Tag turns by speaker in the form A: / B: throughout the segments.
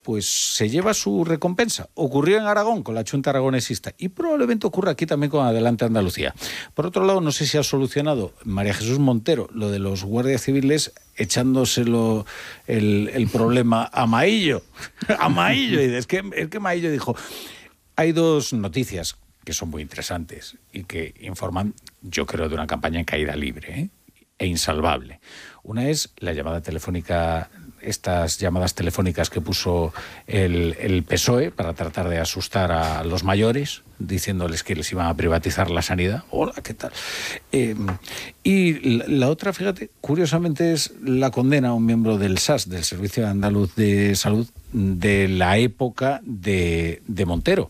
A: pues se lleva su recompensa. Ocurrió en Aragón con la Xunta Aragonesista y probablemente ocurra aquí también con Adelante Andalucía. Por otro lado, no sé si ha solucionado María Jesús Montero lo de los guardias civiles echándoselo el problema a Maillo. A Maillo. Y es que Maillo dijo, hay dos noticias que son muy interesantes y que informan, yo creo, de una campaña en caída libre, e insalvable. Una es la llamada telefónica, estas llamadas telefónicas que puso el PSOE para tratar de asustar a los mayores, diciéndoles que les iban a privatizar la sanidad. Hola, ¿qué tal? Y la otra, fíjate, curiosamente es la condena a un miembro del SAS, del Servicio Andaluz de Salud, de la época de Montero.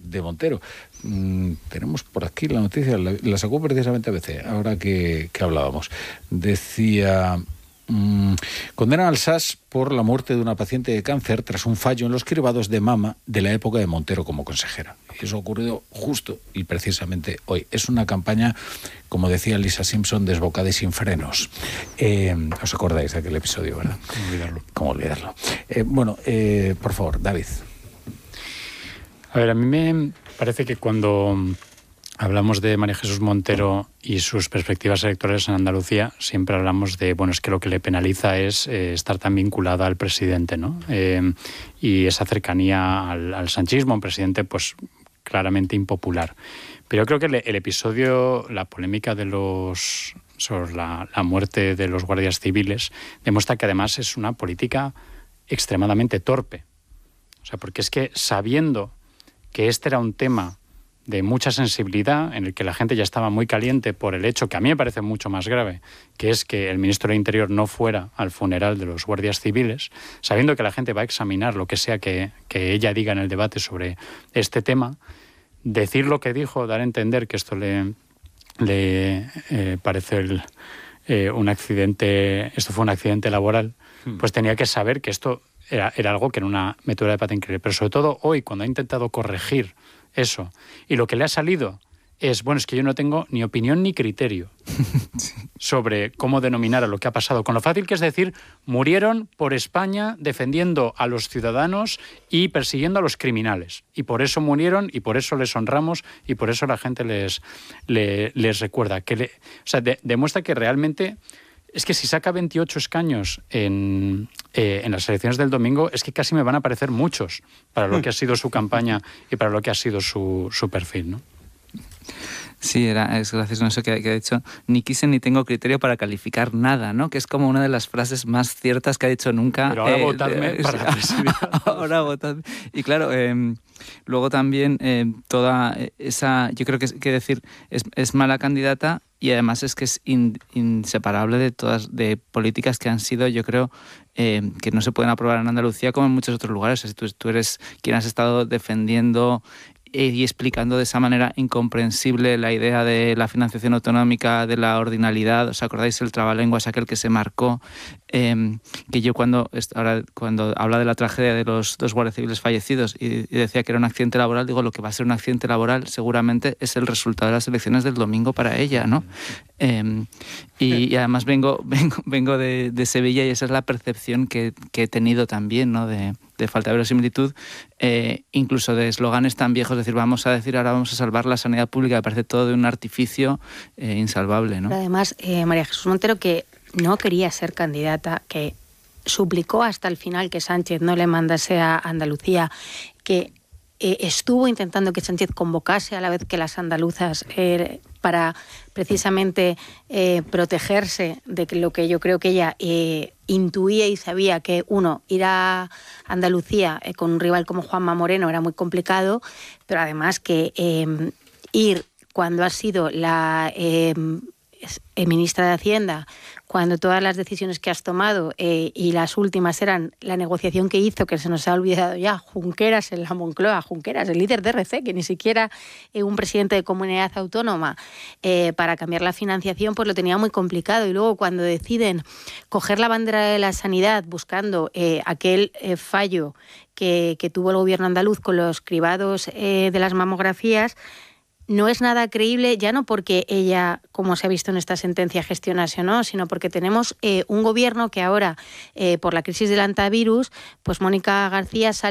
A: Tenemos por aquí la noticia, la sacó precisamente ABC, ahora que hablábamos. Decía, condenan al SAS por la muerte de una paciente de cáncer tras un fallo en los cribados de mama de la época de Montero como consejera. Y eso ha ocurrido justo y precisamente hoy. Es una campaña, como decía Lisa Simpson, desbocada y sin frenos. ¿Os acordáis de aquel episodio, verdad? ¿Cómo olvidarlo? Por favor, David.
B: A ver, a mí me parece que cuando hablamos de María Jesús Montero y sus perspectivas electorales en Andalucía, siempre hablamos de, es que lo que le penaliza es estar tan vinculada al presidente, ¿no? Y esa cercanía al sanchismo, un presidente, pues, claramente impopular. Pero yo creo que el episodio, la polémica sobre la muerte de los guardias civiles, demuestra que además es una política extremadamente torpe. O sea, porque es que sabiendo que este era un tema de mucha sensibilidad, en el que la gente ya estaba muy caliente por el hecho que a mí me parece mucho más grave, que es que el ministro del Interior no fuera al funeral de los guardias civiles, sabiendo que la gente va a examinar lo que sea que ella diga en el debate sobre este tema, decir lo que dijo, dar a entender que esto le parece un accidente, esto fue un accidente laboral, pues tenía que saber que esto era algo que era una metedura de pata increíble. Pero sobre todo hoy, cuando ha intentado corregir eso, y lo que le ha salido es que yo no tengo ni opinión ni criterio sobre cómo denominar a lo que ha pasado. Con lo fácil que es decir, murieron por España defendiendo a los ciudadanos y persiguiendo a los criminales. Y por eso murieron, y por eso les honramos, y por eso la gente les recuerda. Demuestra que realmente es que si saca 28 escaños en las elecciones del domingo, es que casi me van a parecer muchos para lo que ha sido su campaña y para lo que ha sido su perfil, ¿no?
C: Sí, es gracioso eso que ha dicho, ni quise ni tengo criterio para calificar nada, ¿no? Que es como una de las frases más ciertas que ha dicho nunca.
B: Pero ahora votadme para presidente.
C: Ahora votadme. Y claro, luego también toda esa, yo creo que decir, es mala candidata. Y además es que es inseparable de políticas que han sido, yo creo, que no se pueden aprobar en Andalucía como en muchos otros lugares. O sea, tú eres quien has estado defendiendo y explicando de esa manera incomprensible la idea de la financiación autonómica, de la ordinalidad. ¿Os acordáis el trabalenguas aquel que se marcó? Que yo cuando habla de la tragedia de los dos guardias civiles fallecidos y decía que era un accidente laboral, digo, lo que va a ser un accidente laboral seguramente es el resultado de las elecciones del domingo para ella, ¿no? Y además vengo de Sevilla y esa es la percepción que he tenido también, ¿no? De falta de verosimilitud, incluso de eslóganes tan viejos, decir, ahora vamos a salvar la sanidad pública, me parece todo de un artificio insalvable, ¿no?
D: Pero además, María Jesús Montero, que no quería ser candidata, que suplicó hasta el final que Sánchez no le mandase a Andalucía, que estuvo intentando que Sánchez convocase a la vez que las andaluzas para precisamente protegerse de lo que yo creo que ella intuía y sabía que, ir a Andalucía con un rival como Juanma Moreno era muy complicado, pero además que ir cuando ha sido la ministra de Hacienda, cuando todas las decisiones que has tomado y las últimas eran la negociación que hizo, que se nos ha olvidado ya, Junqueras en la Moncloa, Junqueras, el líder de RC, que ni siquiera un presidente de comunidad autónoma, para cambiar la financiación, pues lo tenía muy complicado. Y luego cuando deciden coger la bandera de la sanidad buscando aquel fallo que tuvo el gobierno andaluz con los cribados de las mamografías, no es nada creíble, ya no porque ella, como se ha visto en esta sentencia, gestionase o no, sino porque tenemos un gobierno que ahora, por la crisis del antivirus, pues Mónica García sale